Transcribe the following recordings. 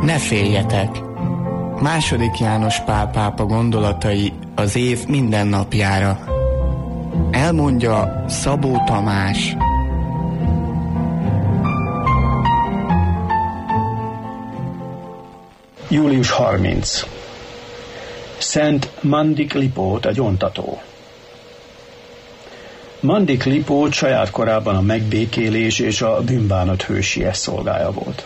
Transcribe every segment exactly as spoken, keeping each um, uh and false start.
Ne féljetek! Második János Pál pápa gondolatai az év minden napjára. Elmondja Szabó Tamás. július harmincadika. Szent Mandik Lipót, a gyóntató. Mandik Lipót saját korában a megbékélés és a bűnbánat hősies szolgája volt.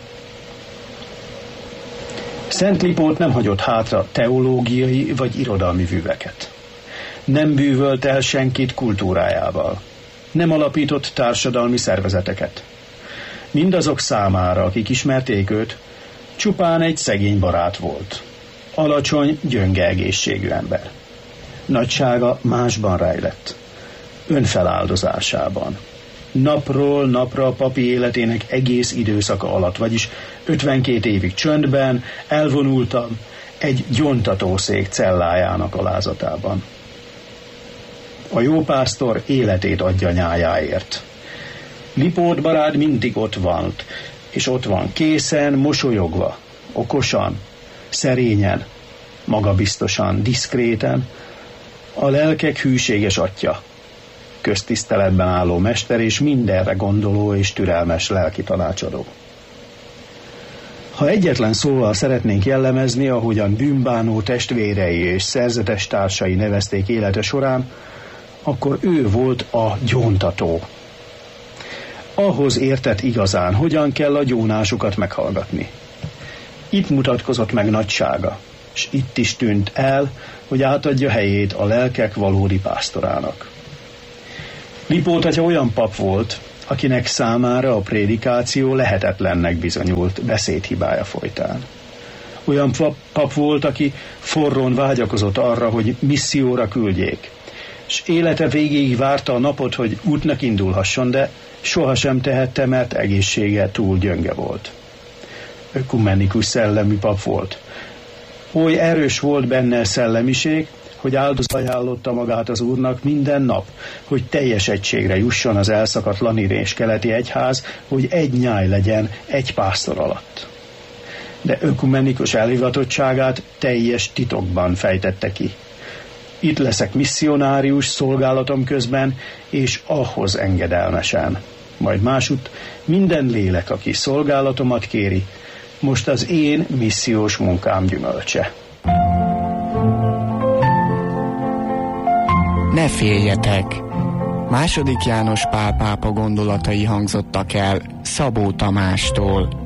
Szent Lipót nem hagyott hátra teológiai vagy irodalmi műveket. Nem bűvölt el senkit kultúrájával. Nem alapított társadalmi szervezeteket. Mindazok számára, akik ismerték őt, csupán egy szegény barát volt. Alacsony, gyönge egészségű ember. Nagysága másban rejlett. Önfeláldozásában. Napról napra a papi életének egész időszaka alatt, vagyis ötvenkét évig csöndben, elvonultam egy gyóntatószék cellájának alázatában. A jó pásztor életét adja nyájáért. Lipót barát mindig ott van, és ott van készen, mosolyogva, okosan, szerényen, magabiztosan, diszkréten, a lelkek hűséges atya, köztiszteletben álló mester és mindenre gondoló és türelmes lelki tanácsadó. Ha egyetlen szóval szeretnénk jellemezni, ahogyan bűnbánó testvérei és szerzetes társai nevezték élete során, akkor ő volt a gyóntató. Ahhoz értett igazán, hogyan kell a gyónásokat meghallgatni. Itt mutatkozott meg nagysága, és itt is tűnt el, hogy átadja helyét a lelkek valódi pásztorának. Lipót atya olyan pap volt, akinek számára a prédikáció lehetetlennek bizonyult beszédhibája folytán. Olyan pap, pap volt, aki forrón vágyakozott arra, hogy misszióra küldjék, és élete végéig várta a napot, hogy útnak indulhasson, de sohasem tehette, mert egészsége túl gyönge volt. Ökumenikus szellemű pap volt. Oly erős volt benne a szellemiség, hogy áldozat ajánlotta magát az Úrnak minden nap, hogy teljes egységre jusson az elszakadt laniri és keleti egyház, hogy egy nyáj legyen egy pásztor alatt. De ökumenikus elhivatottságát teljes titokban fejtette ki. Itt leszek misszionárius szolgálatom közben, és ahhoz engedelmesen. Majd másutt minden lélek, aki szolgálatomat kéri, most az én missziós munkám gyümölcse. Ne féljetek! Második János Pál pápa gondolatai hangzottak el Szabó Tamástól.